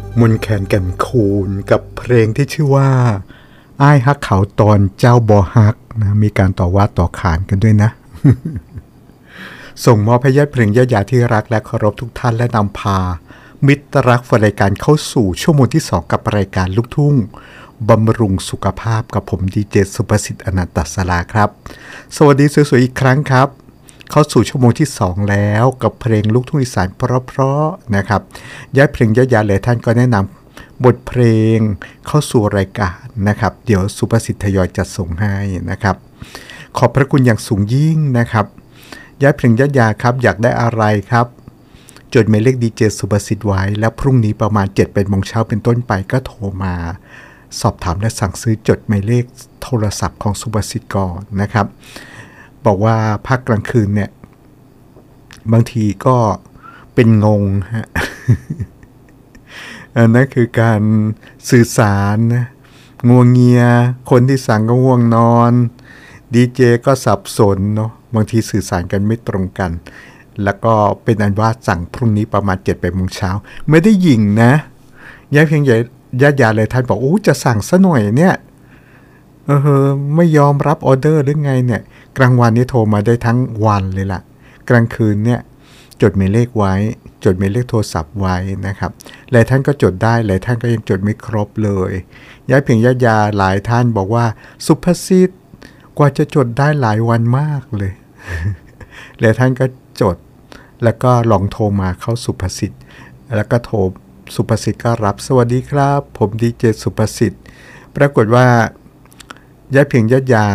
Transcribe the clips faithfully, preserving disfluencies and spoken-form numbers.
มนแคนแก่นคูนกับเพลงที่ชื่อว่าอ้ายฮักเขาตอนเจ้าบอฮักนะมีการต่อว่าต่อขานกันด้วยนะ ส่งมอบให้ญาติเพลงญาติยาที่รักและเคารพทุกท่านและนำพามิตรรักรายการเข้าสู่ชั่วโมงที่สองกับรายการลูกทุ่งบำรุงสุขภาพกับผมดีเจสุประสิทธิ์อนันตศราครับสวัสดีสวยๆอีกครั้งครับเข้าสู่ชั่วโมงที่สองแล้วกับเพลงลูกทุ่งอีสานเพราะๆนะครับญาติเพลงญาติยาหลายท่านก็แนะนำบทเพลงเข้าสู่รายการนะครับเดี๋ยวสุประสิทธิ์ทยอยจัดส่งให้นะครับขอบพระคุณอย่างสูงยิ่งนะครับญาติเพลงญาติยาครับอยากได้อะไรครับจดหมายเลขดีเจสุประสิทธิ์ไว้แล้วพรุ่งนี้ประมาณ เจ็ดโมงเช้าเป็นต้นไปก็โทรมาสอบถามและสั่งซื้อจดหมายเลขโทรศัพท์ของสุประสิทธิ์ก่อนนะครับบอกว่าภาคกลางคืนเนี่ยบางทีก็เป็นงงฮะ อันนั้นคือการสื่อสารนะงัวเงียคนที่สั่งก็ง่วงนอนดีเจก็สับสนเนาะบางทีสื่อสารกันไม่ตรงกันแล้วก็เป็นอันว่าสั่งพรุ่งนี้ประมาณ เจ็ดโมงเช้าไม่ได้หยิ่งนะย้ายเพียงใหญ่ญาติยาเลยท่านบอกโอ้จะสั่งซะหน่อยเนี่ยเออไม่ยอมรับออเดอร์หรือไงเนี่ยกลางวันนี้โทรมาได้ทั้งวันเลยล่ะกลางคืนเนี่ยจดหมายเลขไว้จดหมายเลขโทรศัพท์ไว้นะครับหลายท่านก็จดได้หลายท่านก็ยังจดไม่ครบเลยย้ายเพียงญาติยาหลายท่านบอกว่าสุภาษิตกว่าจะจดได้หลายวันมากเลย หลายท่านก็จดแล้วก็ลองโทรมาเข้าสุภาษิตแล้วก็โทรสุภาษิตก็รับสวัสดีครับผมดีเจสุภาษิตปรากฏว่าญาติเพียงญาติยา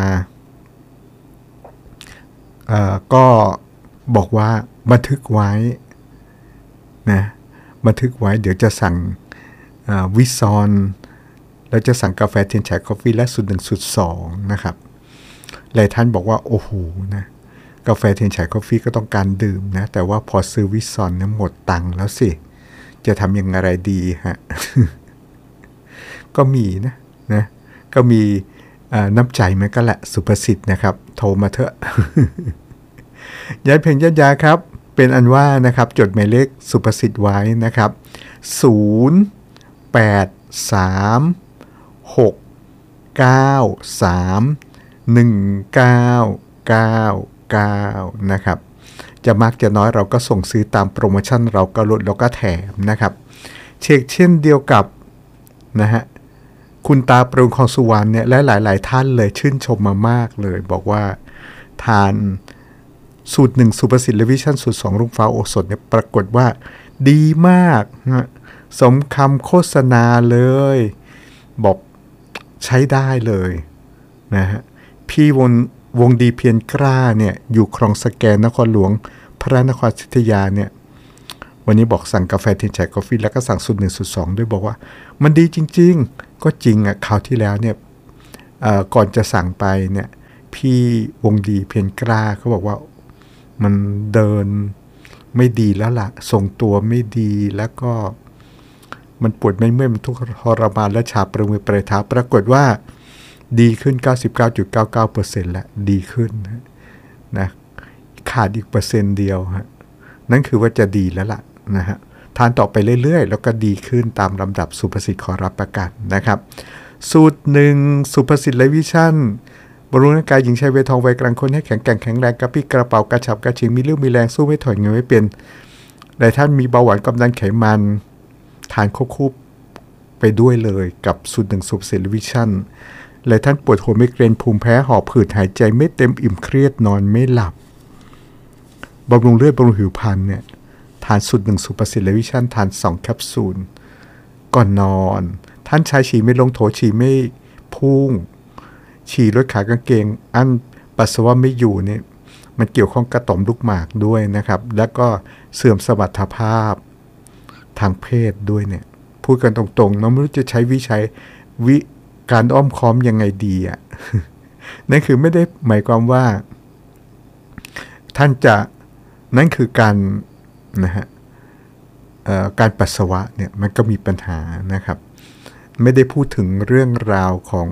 เอ่อก็บอกว่าบันทึกไว้นะบันทึกไว้เดี๋ยวจะสั่งวิซอนแล้วจะสั่งกาแฟเทียนฉายกาแฟและสูตรหนึ่งสูตรสองนะครับหลายท่านบอกว่าโอ้โหนะกาแฟเทียนฉายกาแฟก็ต้องการดื่มนะแต่ว่าพอซื้อวิซอนเนี่ยหมดตังค์แล้วสิจะทำยังไงดีฮะ ก็มีนะนะก็มีน้ำใจมันก็แหละสุภาษิตนะครับโทรมาเถอะ ย้ายเพลงญาติยาครับเป็นอันว่านะครับจดหมายเลขสุภาษิตไว้นะครับศูนย์ แปด สาม หก เก้า สาม หนึ่ง เก้า เก้า เก้านะครับจะมากจะน้อยเราก็ส่งซื้อตามโปรโมชั่นเราก็ลดแล้วก็แถมนะครับเช็คเช่นเดียวกับนะฮะคุณตาปรุงของสุวรรณเนี่ยและหลายๆท่านเลยชื่นชมมามากเลยบอกว่าทานสูตรหนึ่งสุภาษิตและวิชั่นสูตรสองรุ่งฟ้าโอสถเนี่ยปรากฏว่าดีมากนะสมคำโฆษณาเลยบอกใช้ได้เลยนะฮะพี่วงวงดีเพียรกล้าเนี่ยอยู่คลองสแกนนครหลวงพระนครศรีอยุธยาเนี่ยวันนี้บอกสั่งกาแฟเทียนฉายกาแฟแล้วก็สั่งสูตรหนึ่งสูตรสองด้วยบอกว่ามันดีจริงๆก็จริงอ่ะคราวที่แล้วเนี่ยก่อนจะสั่งไปเนี่ยพี่วงดีเพียรกล้าเขาบอกว่ามันเดินไม่ดีแล้วล่ะทรงตัวไม่ดีแล้วก็มันปวดไม่เมื่อยมันทุกข์ทรมานและชาประมือปลายเท้าปรากฏว่าดีขึ้น เก้าสิบเก้าจุดเก้าเก้าเปอร์เซ็นต์ แล้วดีขึ้นนะขาดอีกเปอร์เซ็นต์เดียวฮะนั่นคือว่าจะดีแล้วล่ะนะฮะทานต่อไปเรื่อยๆแล้วก็ดีขึ้นตามลำดับสุภาษิตขอรับประกันนะครับสูตรหนึ่งสุภาษิตและวิชั่นบำรุงร่างกายหญิงชายวัยทองวัยกลางคนให้แข็งแกร่งแข็งแรงกระปี้กระเป๋ากระฉับกระเฉงมีเรี่ยวมีแรงสู้ไม่ถอยเงินไม่เป็นหลายท่านมีเบาหวานความดันไขมันทานควบคู่ไปด้วยเลยกับสูตรหนึ่งสุภาษิตและวิชั่นหลายท่านปวดหัวไมเกรนภูมิแพ้หอบหืดหายใจไม่เต็มอิ่มเครียดนอนไม่หลับบำรุงเลือดบำรุงผิวพรรณเนี่ยทานสูตรหนึ่งสุภาษิตและวิชั่นทานสองแคปซูลก่อนนอนท่านชายฉี่ไม่ลงโถฉี่ไม่พุ่งฉี่ลดขากางเกงอั้นปัสสาวะไม่อยู่เนี่ยมันเกี่ยวข้องกับต่อมลูกหมากด้วยนะครับแล้วก็เสื่อมสมรรถภาพทางเพศด้วยเนี่ยพูดกันตรงๆเราไม่รู้จะใช้วิชัยวิการอ้อมค้อมยังไงดีอ่ะ นั่นคือไม่ได้หมายความว่าท่านจะนั่นคือการนะฮะการปัสสาวะเนี่ยมันก็มีปัญหานะครับไม่ได้พูดถึงเรื่องราวของ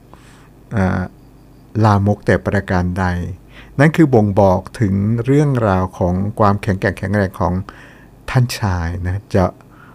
ลามกแต่ประการใดนั่นคือบ่งบอกถึงเรื่องราวของความแข็งแกร่งแข็งแรงของท่านชายนะจะ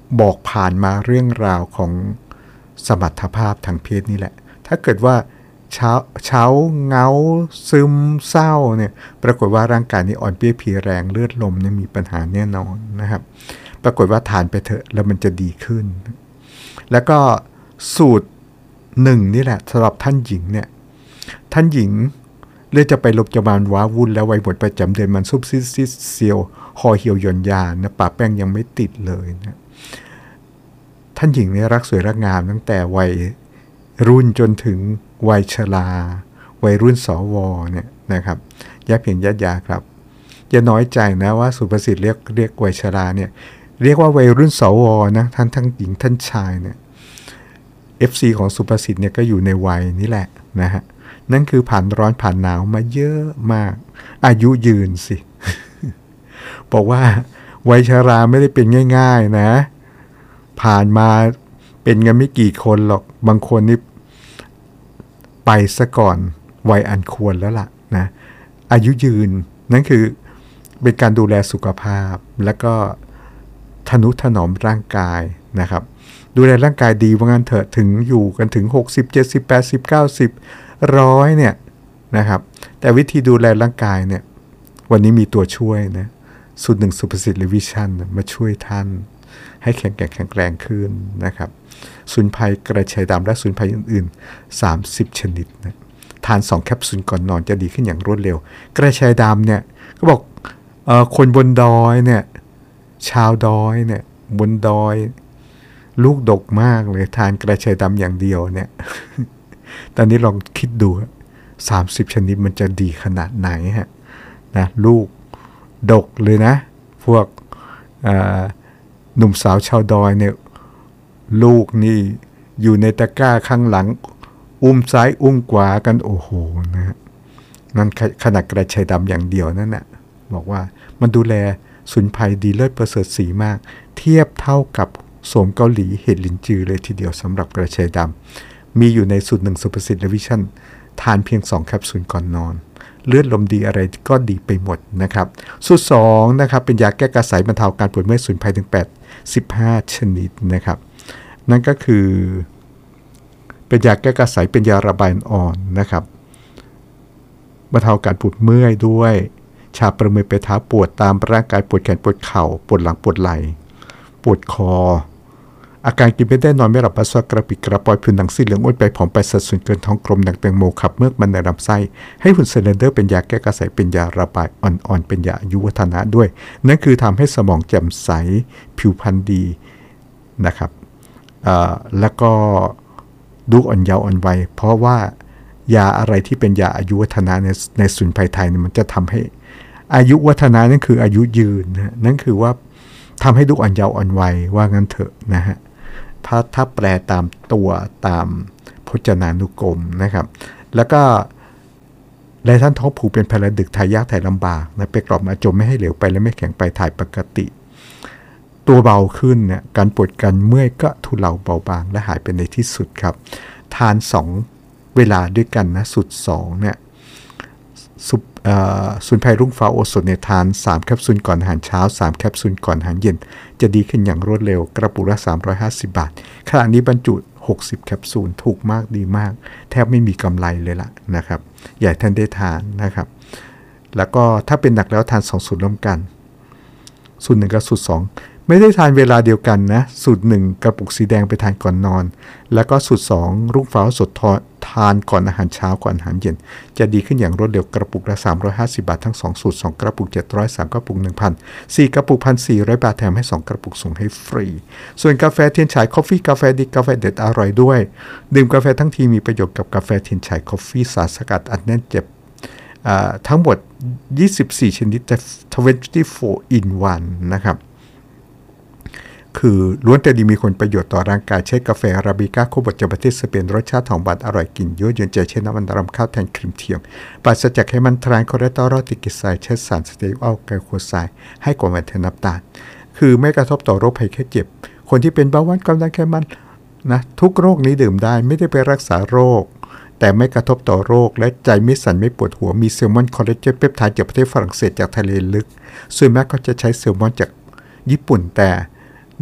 บอกผ่านมาเรื่องราวของสมรรถภาพทางเพศนี่แหละถ้าเกิดว่าเช้าเช้าเงาซึมเศร้าเนี่ยปรากฏว่าร่างกายนี้อ่อนเปลี้ยเพลียแรงเลือดลมเนี่ยมีปัญหาแน่นอนนะครับปรากฏว่าทานไปเถอะแล้วมันจะดีขึ้นแล้วก็สูตรหนึ่งนี่แหละสำหรับท่านหญิงเนี่ยท่านหญิงเลือดจะไปลบจบานว้าวุ่นแล้ววัยหมดประจำเดือนมันซุบซิบซิบเซียวหอเหี่ยวหย่อนยานนะปะแป้งยังไม่ติดเลยนะท่านหญิงเนี่ยรักสวยรักงามตั้งแต่วัยรุ่นจนถึงวัยชราวัยรุ่นสวเนี่ยนะครับยาเพียงยัดยาครับอย่าน้อยใจนะว่าสุภาษิตเรียกเรียกวัยชราเนี่ยเรียกว่าวัยรุ่นสวนะท่านทั้งหญิงท่านชายเนี่ย เอฟ ซี ของสุภาษิตเนี่ยก็อยู่ในวัยนี้แหละนะฮะนั่นคือผ่านร้อนผ่านหนาวมาเยอะมากอายุยืนสิ บอกว่าวัยชราไม่ได้เป็นง่ายๆนะผ่านมาเป็นกันไม่กี่คนหรอกบางคนนี่ไปซะก่อนวัยอันควรแล้วล่ะนะอายุยืนนั่นคือเป็นการดูแลสุขภาพแล้วก็ทนุถนอมร่างกายนะครับดูแลร่างกายดีว่างั้นเถอะถึงอยู่กันถึงหกสิบ เจ็ดสิบ แปดสิบ เก้าสิบ หนึ่งร้อยเนี่ยนะครับแต่วิธีดูแลร่างกายเนี่ยวันนี้มีตัวช่วยนะสูตรหนึ่งสุภาษิตรีวิชั่นมาช่วยท่านให้แข็งแกร่งแข็งแรงขึ้นนะครับสมุนไพรกระชายดำและสมุนไพรอื่นๆสามสิบชนิดนะทานสองแคปซูลก่อนนอนจะดีขึ้นอย่างรวดเร็วกระชายดำเนี่ยก็บอกเอ่อคนบนดอยเนี่ยชาวดอยเนี่ยบนดอยลูกดกมากเลยทานกระชายดำอย่างเดียวเนี่ย ตอนนี้ลองคิดดูสามสิบชนิดมันจะดีขนาดไหนฮะนะลูกดกเลยนะพวกหนุ่มสาวชาวดอยเนี่ยลูกนี่อยู่ในตะกร้าข้างหลังอุ้มซ้ายอุ้มขวากันโอ้โหนะนั่นขนาดกระชายดำอย่างเดียวนั่นแหละบอกว่ามันดูแลสมุนไพรดีเลิศประเสริฐสีมากเทียบเท่ากับโสมเกาหลีเห็ดลินจือเลยทีเดียวสำหรับกระชายดำมีอยู่ในสูตรหนึ่งสุภาษิตรีวิชั่นทานเพียงสองแคปซูลก่อนนอนเลือดลมดีอะไรก็ดีไปหมดนะครับสูตรสองนะครับเป็นยาแก้กระสายบรรเทาการปวดเมื่อยสมุนไพรถึงแปดสิบห้าชนิดนะครับนั่นก็คือเป็นยาแก้กระสายเป็นยาระบายอ่อนนะครับบรรเทาการปวดเมื่อยด้วยชาประมือไปเท้าปวดตามร่างกายปวดแขนปวดเข่าปวดหลังปวดไหล่ปวดคออาการกินไม่ได้นอนไม่หลับปัสสาวะกระปิดกระปอยผิวหนังซีดเหลืองอ้วนไปผอมไปสัดส่วนเกินท้องกลมดังแตงโมขับเมือกมันในลำไส้ให้หุ่นเซเลนเดอร์เป็นยาแก้กระสายเป็นยาระบายอ่อนๆเป็นยาอายุวัฒนะด้วยนั่นคือทำให้สมองแจ่มใสผิวพรรณดีนะครับแล้วก็ดูอ่อนเยาว์อ่อนวัยเพราะว่ายาอะไรที่เป็นยาอายุวัฒนะในในสมุนไพรไทยเนี่ยมันจะทำให้อายุวัฒนะนั่นคืออายุยืนนะนั่นคือว่าทำให้ดูอ่อนเยาว์อ่อนวัยว่างั้นเถอะนะฮะถ้าถ้าแปลตามตัวตามพจนานุกรมนะครับแล้วก็และท่านท้องผูกเป็นพลดึกถ่ายยากถ่ายลำบากนะไปกรอบมาจมไม่ให้เหลวไปและไม่แข็งไปถ่ายปกติตัวเบาขึ้นเนี่ยการปวดการเมื่อยก็ทุเลาเบาบางและหายไปในที่สุดครับทานสองเวลาด้วยกันนะสุดสองเนี่ยสุสมุนไพรรุ่งฟ้าโอสถเนี่ยทานสามแคปซูลก่อนอาหารเช้าสามแคปซูลก่อนอาหารเย็นจะดีขึ้นอย่างรวดเร็วกระปุกละสามร้อยห้าสิบบาทขณะนี้บรรจุหกสิบแคปซูลถูกมากดีมากแทบไม่มีกำไรเลยล่ะนะครับอยากท่านได้ทานนะครับแล้วก็ถ้าเป็นหนักแล้วทานสองสูตรร่วมกันสูตรหนึ่งกับสูตรสองไม่ได้ทานเวลาเดียวกันนะสูตรหนึ่งกระปุกสีแดงไปทานก่อนนอนแล้วก็สูตรสองรุ่งฟ้าสดทานก่อนอาหารเช้าก่อนอาหารเย็นจะดีขึ้นอย่างรวดเร็วกระปุกละสามร้อยห้าสิบบาททั้งสองสูตรสองกระปุกเจ็ดร้อยสามกระปุก หนึ่งพัน สี่กระปุก หนึ่งพันสี่ร้อย บาทแถมให้สองกระปุกส่งให้ฟรีส่วนกาแฟเทียนฉายคอฟฟี่กาแฟดีกาแฟเด็ดอร่อยด้วยดื่มกาแฟทั้งทีมีประโยชน์กับกาแฟเทียนฉายคอฟฟี่สารสกัดอัดแน่นเจ็บทั้งหมดยี่สิบสี่ชนิดแต่ยี่สิบสี่ in วันนะครับคือล้วนแต่ดีมีคุณประโยชน์ต่อร่างกายใช้กาแฟอาราบิก้าโคบดจากประเทศสเปนรสชาติหอมหวานอร่อยกลิ่นยั่วยวนใจใช้น้ำมันรำข้าวแทนครีมเทียมปราศจากไขมันทรานคอเลสเตอรอลติกิไซด์ใช้สารสเตอรอลไกลโคไซด์ให้กว่าแทนน้ำตาลคือไม่กระทบต่อโรคภัยแค่เจ็บคนที่เป็นเบาหวานความดันไขมันนะทุกโรคนี้ดื่มได้ไม่ได้ไปรักษาโรคแต่ไม่กระทบต่อโรคและใจไม่สั่นไม่ปวดหัวมีแซลมอนคอลลาเจนเปปไทด์จากประเทศฝรั่งเศสจากทะเลลึกส่วนมากก็จะใช้แซลมอนจากญี่ปุ่นแต่นะ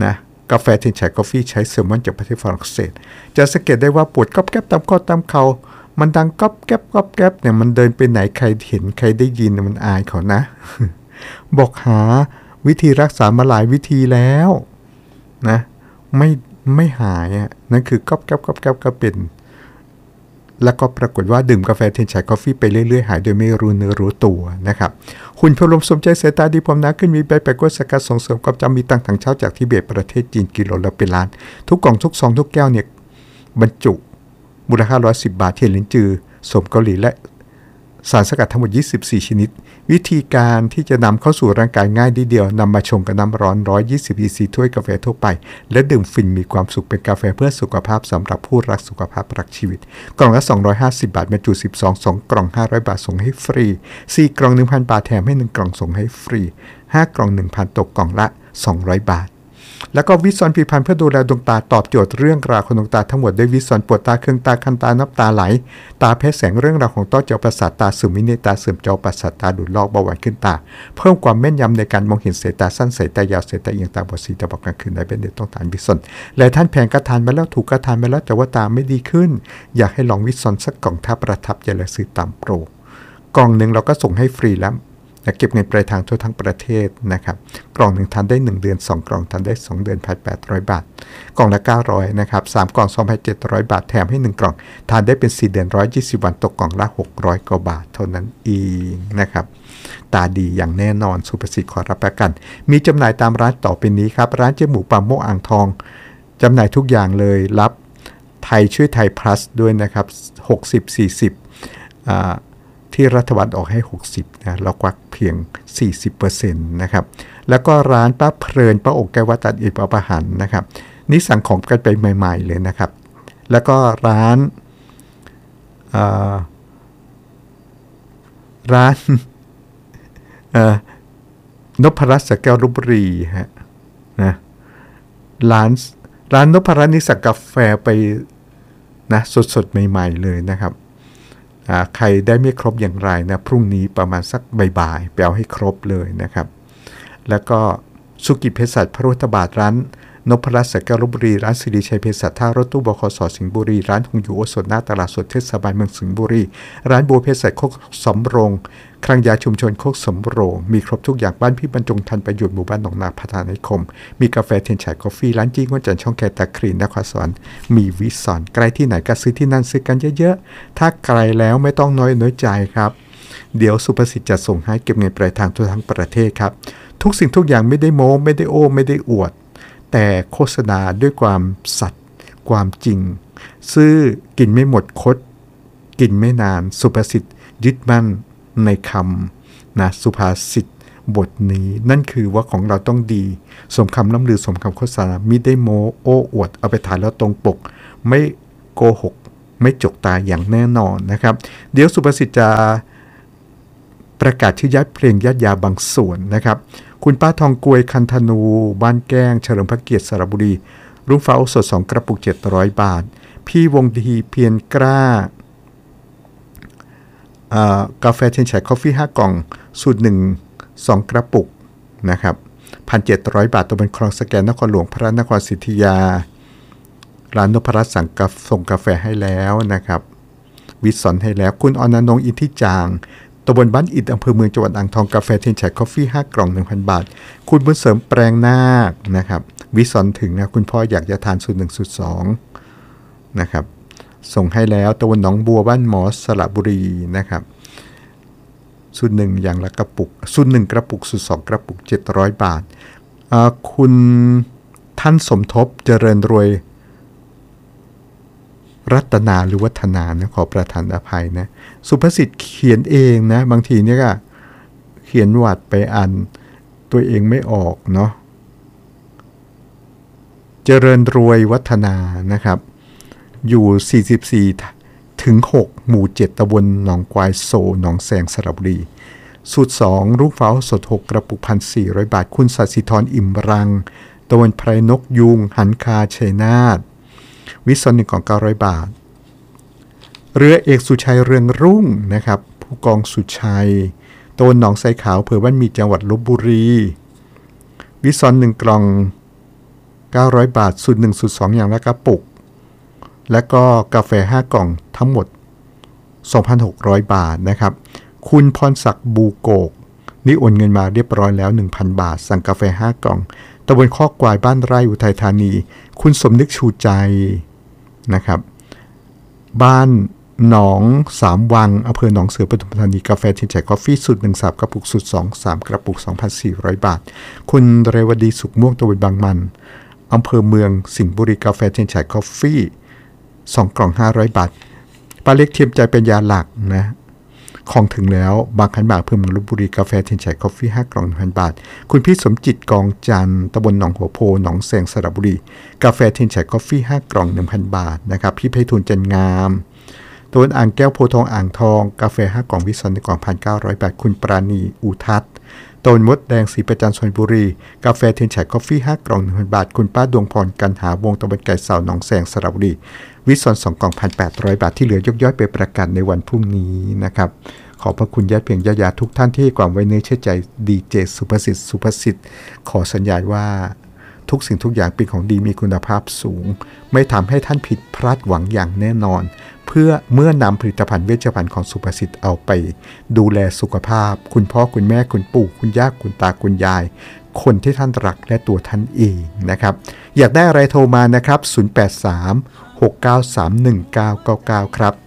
กาแฟเทนชัยกาแฟใช้เซลมอนจากประเทศฝรั่งเศสจะสังเกตได้ว่าปวดก๊อบแก๊บตามข้อตามเข่ามันดังก๊อบแก๊บก๊อบแก๊บเนี่ยมันเดินไปไหนใครเห็นใครได้ยินมันอายเขานะ บอกหาวิธีรักษามาหลายวิธีแล้วนะไม่ไม่หายอ่ะนั่นคือก๊อบแก๊บก๊อบแก๊บก็เป็นแล้วก็ปรากฏว่าดื่มกาแฟเทนชัยกาแฟไปเรื่อยๆหายโดยไม่รู้เนื้อรู้ตัวนะครับหุ่นพลมสมใจสายตาดีพร้อมนะขึ้นมีใบแปลกว่าสกัดส่งเสริมความจำมีตังถังเช่าจากทิเบตประเทศจีนกิโลละเป็นล้านทุกกล่องทุกซองทุกแก้วเนี่ยบรรจุมูลค่าหนึ่งร้อยสิบบาทเทียนลิ้นจือสมเกาหลีและสารสกัดทั้งหมดยี่สิบสี่ชนิดวิธีการที่จะนำเข้าสู่ร่างกายง่ายนิดเดียวนำมาชงกับน้ำร้อนหนึ่งร้อยยี่สิบ อี ซี ถ้วยกาแฟทั่วไปและดื่มฟินมีความสุขเป็นกาแฟเพื่อสุขภาพสำหรับผู้รักสุขภาพรักชีวิตกล่องละสองร้อยห้าสิบบาทบรรจุสิบสอง สองกล่องห้าร้อยบาทส่งให้ฟรีสี่กล่อง หนึ่งพัน บาทแถมให้หนึ่งกล่องส่งให้ฟรีห้ากล่อง หนึ่งพัน ตกกล่องละสองร้อยบาทแล้วก็วิซอนผลิตภัณฑ์เพื่อดูแลดวงตาตอบโจทย์เรื่องราวของดวงตาทั้งหมดด้วยวิซอนปวดตาเคืองตาคันตาน้ำตาไหลตาแพ้แสงเรื่องราวของต้อจอประสาทตาซึมมิเนตาเสื่อมจอประสาทตาดูดลอกเบาหวานขึ้นตาเพิ่มความแม่นยำในการมองเห็นสายตาสั้นสายตายาวสายตาเอียงตาบอดสีตาบอดกลางคืนได้เป็นเด็กต้องทานวิซอนหลายท่านแพงกระทานมาแล้วถูกกระทานมาแล้วแต่ว่าตาไม่ดีขึ้นอยากให้ลองวิซอนสักกล่องถ้าประทับใจและซื้อตามโปรกล่องหนึ่งเราก็ส่งให้ฟรีแล้วเก็บเงินปลายทางทั่วทั้งประเทศนะครับกล่องหนึ่งทานได้หนึ่งเดือนสองกล่องทานได้สองเดือน หนึ่งพันแปดร้อย บาทกล่องละเก้าร้อยนะครับสามกล่อง สองพันเจ็ดร้อย บาทแถมให้หนึ่งกล่องทานได้เป็นสี่เดือนหนึ่งร้อยยี่สิบวันตกกล่องละหกร้อยกว่าบาทเท่านั้นเองนะครับตาดีอย่างแน่นอนสุภสิทธิ์ขอรับประกันมีจำหน่ายตามร้านต่อไปนี้ครับร้านเจ๊หมูปาโมอ่างทองจำหน่ายทุกอย่างเลยรับไทยช่วยไทย plus ด้วยนะครับหกสิบ สี่สิบอ่าที่รัฐบาลออกให้หกสิบนะเราควักเพียง สี่สิบเปอร์เซ็นต์ นะครับแล้วก็ร้านป้าเพลินป้าอกแก้ววัดตัดอิฐป้าประหันนะครับนี่สั่งของกันไปใหม่ๆเลยนะครับแล้วก็ร้านร้านนพรัตน์สแก้วลพบุรีฮะนะร้านร้านนพรัตน์นี่สั่งกาแฟไปนะสดๆใหม่ๆเลยนะครับใครได้ไม่ครบอย่างไรนะพรุ่งนี้ประมาณสักบ่ายๆไปเอาให้ครบเลยนะครับแล้วก็สุกิเภสัชพระพุทธบาทร้านนพรัตน์สแก้วลพบุรีร้านสิริชัยเภสัชท่ารถตู้บขสสิงห์บุรีร้านหงอยู่โอสถหน้าตลาดสดเทศบาลเมืองสิงห์บุรีร้านบัวเภสัชโคกสำโรงคลังยาชุมชนโคกสำโรงมีครบทุกอย่างบ้านพี่บรรจงทันประโยชน์หมู่บ้านหนองนาพัฒนานิคมมีกาแฟเทนชัยกาแฟร้านจี้ง้วนจันช่องแคตาครีนนครสวรรค์มีวิสอนใกล้ที่ไหนก็ซื้อที่นั่นซื้อกันเยอะๆถ้าไกลแล้วไม่ต้องน้อยน้อยใจครับเดี๋ยวสุภสิทธิ์จะส่งให้เก็บเงินปลายทางทั่วทั้งประเทศครับทุกสิ่งทุกอย่างไม่ได้โม้ไม่ได้โอ้ไม่ได้อวดแต่โฆษณาด้วยความสัตย์ความจริงซื้อกินไม่หมดคดกินไม่นานสุภสิทธิ์ยึดมั่นในคำนะสุภาษิตบทนี้นั่นคือว่าของเราต้องดีสมคำล่ำลือสมคำโฆษณามิได้โม้โอ้อวดเอาไปถ่ายแล้วตรงปกไม่โกหกไม่จกตาอย่างแน่นอนนะครับเดี๋ยวสุภสิทธิ์จะประกาศชื่อยัดเพลงยัดยาบางส่วนนะครับคุณป้าทองกวยคันธนูบ้านแก้งเฉลิมพระเกียรติสระบุรีรุ่งฟ้าสดสองกระปุกเจ็ดร้อยบาทพี่วงดีเพียรกล้ากาแฟเทนชัยกาแฟห้ากล่องสูตรหนึ่ง สองกระปุกนะครับ หนึ่งพันเจ็ดร้อย บาทตัวเป็นคลองสแกนนครหลวงพระนครศรีอยุธยาร้านนพรัตน์สั่งกาส่งกาแฟให้แล้วนะครับวิสอนให้แล้วคุณอนันต์อินทิจางตำบลบ้านอิฐอำเภอเมืองจังหวัดอ่างทองกาแฟเทนชัยกาแฟห้ากล่อง หนึ่งพัน บาทคุณบุญเสริมแปลงนาคนะครับวิสอนถึงนะคุณพ่ออยากจะทานสูตรหนึ่งสูตรสองนะครับส่งให้แล้วตำบลหนองบัวบ้านหมอสระบุรีนะครับสูตรหนึ่งอย่างละกระปุกสูตรหนึ่งกระปุกสูตรสองกระปุกเจ็ดร้อยบาทคุณท่านสมทบเจริญรวยรัตนาหรือวัฒนานะขอประทานอภัยนะสุภสิทธิ์เขียนเองนะบางทีเนี่ยก็เขียนวัดไปอ่านตัวเองไม่ออกเนาะเจริญรวยวัฒนานะครับอยู่สี่สิบสี่ถึงหกหมู่เจ็ดตำบลหนองควายโซหนองแสงสระบุรีสูตรสองรุ่งฟ้าสดหกกระปุก หนึ่งพันสี่ร้อย บาทคุณสัสิธรอิ่มรังตะวันไพรนกยุงหันคาชัยนาทวิสอนหนึ่งกล่องเก้าร้อยบาทเรือเอกสุชัยเรืองรุ่งนะครับผู้กองสุชัยตำบลหนองไทรขาวอำเภอบ้านมีจังหวัดลพบุรีวิสอนหนึ่งกล่องเก้าร้อยบาทสูตรหนึ่งสูตรสองอย่างละกระปุกและก็กาแฟห้ากล่องทั้งหมด สองพันหกร้อย บาทนะครับคุณพรศักดิ์บูโกกนี่โอนเงินมาเรียบร้อยแล้ว หนึ่งพัน บาทสั่งกาแฟห้ากล่องตำบลข้อกวายบ้านไร่อุทัยธานีคุณสมนึกชูใจนะครับบ้านหนองสามวังอำเภอหนองเสือปทุมธานีกาแฟเทียนชัยกาแฟสูตรหนึ่งสามกระปุกสูตรสองสามกระปุก สองพันสี่ร้อย บาทคุณเรวดีสุขม่วงตำบลบางมันอำเภอเมืองสิงห์บุรีกาแฟเทียนชัยกาแฟสองกล่องห้าร้อยบาทป้าเล็กเทียมใจเป็นยาหลักนะของถึงแล้วบางขันบากเพิ่มลพบุรีกาแฟเทียนชัยกาแฟห้ากล่องหนึ่งพันบาทคุณพี่สมจิตกองจันทร์ตำบลหนองหัวโพหนองแสงสระบุรีกาแฟเทียนชัยกาแฟห้ากล่อง หนึ่งพัน บาทนะครับพี่ไพฑูรย์จันงามตำบลอ่างแก้วโพทองอ่างทองกาแฟห้ากล่องวิสันในกล่อง หนึ่งพันเก้าร้อย บาทคุณปราณีอุทัศน์ตำบลมดแดงศรีประจันชลบุรีกาแฟเทียนชัยกาแฟห้ากล่อง หนึ่งพัน บาทคุณป้าดวงพรกันหาวงตำบลไก่เสาหนองแสงสระบุรีวิสันสองกล่อง หนึ่งพันแปดร้อย บาทที่เหลือยกย่อยไปประกาศในวันพรุ่งนี้นะครับขอบพระคุณญาติเพียงญาติญาติทุกท่านที่ให้ความไว้เนื้อเชื่อใจดีเจสุภสิทธิ์สุภสิทธิ์ขอสัญญาว่าทุกสิ่งทุกอย่างเป็นของดีมีคุณภาพสูงไม่ทำให้ท่านผิดพลาดหวังอย่างแน่นอนเพื่อเมื่อนำผลิตภัณฑ์เวชภัณฑ์ของสุภสิทธิ์เอาไปดูแลสุขภาพคุณพ่อคุณแม่คุณปู่คุณย่าคุณตาคุณยายคนที่ท่านรักและตัวท่านเองนะครับอยากได้อะไรโทรมานะครับศูนย์ แปด สาม หก เก้า สาม หนึ่ง เก้า เก้า เก้าครับ